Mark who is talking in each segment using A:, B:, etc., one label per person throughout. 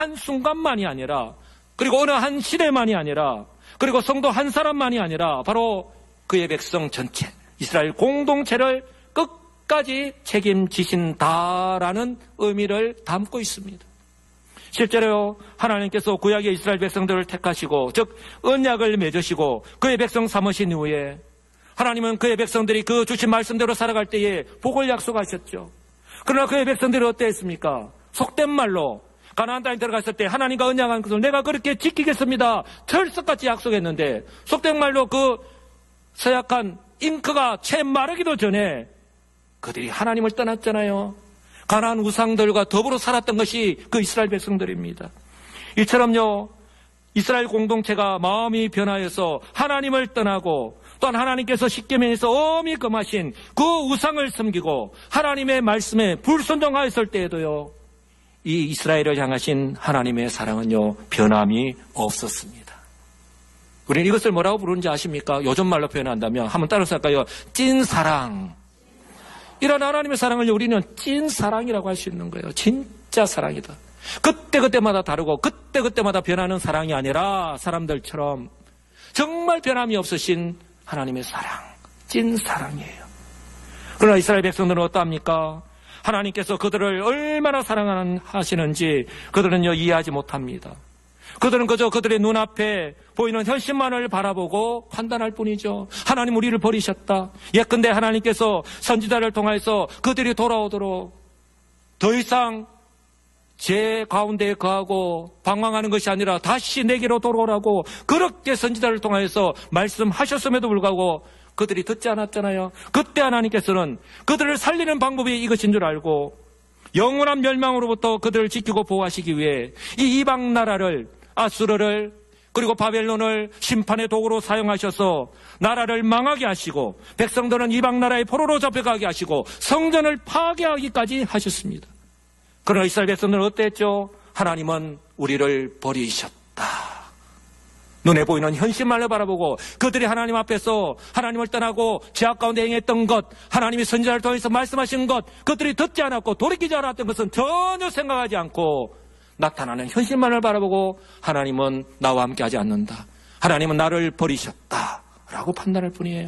A: 한순간만이 아니라, 그리고 어느 한 시대만이 아니라, 그리고 성도 한 사람만이 아니라 바로 그의 백성 전체, 이스라엘 공동체를 끝까지 책임지신다라는 의미를 담고 있습니다. 실제로 하나님께서 구약의 이스라엘 백성들을 택하시고, 즉 언약을 맺으시고 그의 백성 삼으신 이후에 하나님은 그의 백성들이 그 주신 말씀대로 살아갈 때에 복을 약속하셨죠. 그러나 그의 백성들이 어땠습니까? 속된 말로 가나안 땅에 들어갔을 때 하나님과 언약한 것을 내가 그렇게 지키겠습니다, 철석같이 약속했는데, 속된 말로 그 서약한 잉크가 채 마르기도 전에 그들이 하나님을 떠났잖아요. 가나안 우상들과 더불어 살았던 것이 그 이스라엘 백성들입니다. 이처럼요, 이스라엘 공동체가 마음이 변하여서 하나님을 떠나고, 또한 하나님께서 십계명에서 엄히 금하신 그 우상을 섬기고 하나님의 말씀에 불순종하였을 때에도요, 이 이스라엘을 향하신 하나님의 사랑은요, 변함이 없었습니다. 우리는 이것을 뭐라고 부르는지 아십니까? 요즘 말로 표현한다면 한번 따라서 할까요? 찐사랑. 이런 하나님의 사랑을 우리는 찐사랑이라고 할 수 있는 거예요. 진짜 사랑이다. 그때그때마다 다르고 그때그때마다 변하는 사랑이 아니라 사람들처럼 정말 변함이 없으신 하나님의 사랑, 찐사랑이에요. 그러나 이스라엘 백성들은 어떠합니까? 하나님께서 그들을 얼마나 사랑하시는지 그들은요, 이해하지 못합니다. 그들은 그저 그들의 눈앞에 보이는 현실만을 바라보고 판단할 뿐이죠. 하나님 우리를 버리셨다. 예컨대 하나님께서 선지자를 통해서 그들이 돌아오도록 더 이상 제 가운데에 거하고 방황하는 것이 아니라 다시 내게로 돌아오라고 그렇게 선지자를 통해서 말씀하셨음에도 불구하고 그들이 듣지 않았잖아요. 그때 하나님께서는 그들을 살리는 방법이 이것인 줄 알고 영원한 멸망으로부터 그들을 지키고 보호하시기 위해 이 이방 나라를, 아수르를, 그리고 바벨론을 심판의 도구로 사용하셔서 나라를 망하게 하시고 백성들은 이방 나라의 포로로 잡혀가게 하시고 성전을 파괴하기까지 하셨습니다. 그러나 이스라엘 백성들은 어땠죠? 하나님은 우리를 버리셨다. 눈에 보이는 현실만을 바라보고 그들이 하나님 앞에서 하나님을 떠나고 죄악 가운데 행했던 것, 하나님이 선지자를 통해서 말씀하신 것, 그들이 듣지 않았고 돌이키지 않았던 것은 전혀 생각하지 않고 나타나는 현실만을 바라보고 하나님은 나와 함께 하지 않는다, 하나님은 나를 버리셨다 라고 판단할 뿐이에요.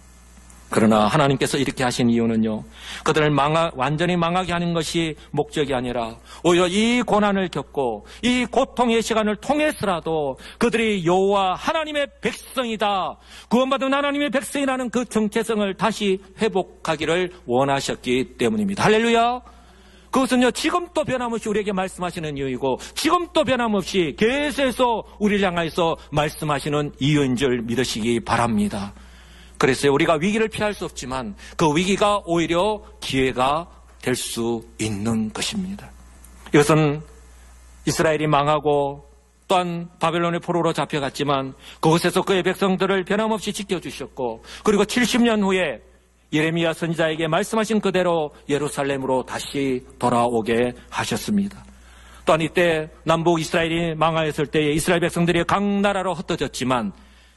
A: 그러나 하나님께서 이렇게 하신 이유는요, 그들을 완전히 망하게 하는 것이 목적이 아니라 오히려 이 고난을 겪고 이 고통의 시간을 통해서라도 그들이 여호와 하나님의 백성이다, 구원받은 하나님의 백성이라는 그 정체성을 다시 회복하기를 원하셨기 때문입니다. 할렐루야. 그것은요, 지금도 변함없이 우리에게 말씀하시는 이유이고 지금도 변함없이 계속해서 우리를 향해서 말씀하시는 이유인 줄 믿으시기 바랍니다. 그래서 우리가 위기를 피할 수 없지만 그 위기가 오히려 기회가 될 수 있는 것입니다. 이것은 이스라엘이 망하고 또한 바벨론의 포로로 잡혀갔지만 그곳에서 그의 백성들을 변함없이 지켜주셨고, 그리고 70년 후에 예레미야 선지자에게 말씀하신 그대로 예루살렘으로 다시 돌아오게 하셨습니다. 또한 이때 남북 이스라엘이 망하였을 때에 이스라엘 백성들이 각 나라로 흩어졌지만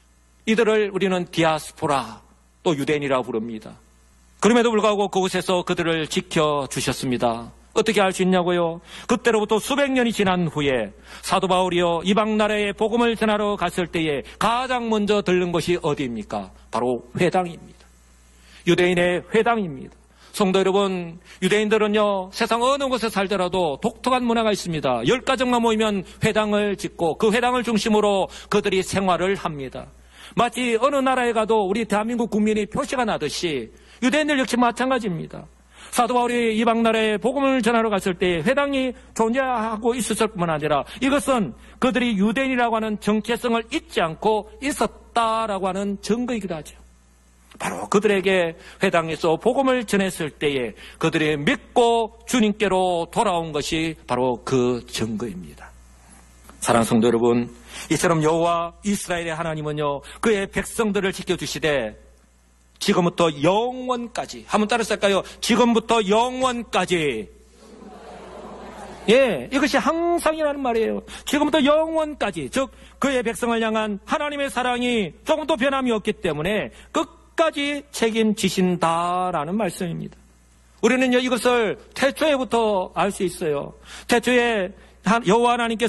A: 이들을 우리는 디아스포라, 또 유대인이라고 부릅니다. 그럼에도 불구하고 그곳에서 그들을 지켜주셨습니다. 어떻게 알 수 있냐고요? 그때로부터 수백 년이 지난 후에 사도 바울이요, 이방 나라에 복음을 전하러 갔을 때에 가장 먼저 들른 것이 어디입니까? 바로 회당입니다. 유대인의 회당입니다. 성도 여러분, 유대인들은요, 세상 어느 곳에 살더라도 독특한 문화가 있습니다. 10가정만 모이면 회당을 짓고 그 회당을 중심으로 그들이 생활을 합니다. 마치 어느 나라에 가도 우리 대한민국 국민이 표시가 나듯이 유대인들 역시 마찬가지입니다. 사도 바울이 이방 나라에 복음을 전하러 갔을 때 회당이 존재하고 있었을 뿐만 아니라 이것은 그들이 유대인이라고 하는 정체성을 잊지 않고 있었다라고 하는 증거이기도 하죠. 바로 그들에게 회당에서 복음을 전했을 때에 그들이 믿고 주님께로 돌아온 것이 바로 그 증거입니다. 사랑하는 성도 여러분, 이처럼 여호와 이스라엘의 하나님은요, 그의 백성들을 지켜주시되 지금부터 영원까지, 한번 따라서 할까요? 지금부터 영원까지. 예, 이것이 항상이라는 말이에요. 지금부터 영원까지, 즉 그의 백성을 향한 하나님의 사랑이 조금도 변함이 없기 때문에 끝까지 책임지신다라는 말씀입니다. 우리는요, 이것을 태초에부터 알 수 있어요. 태초에 여호와 하나님께서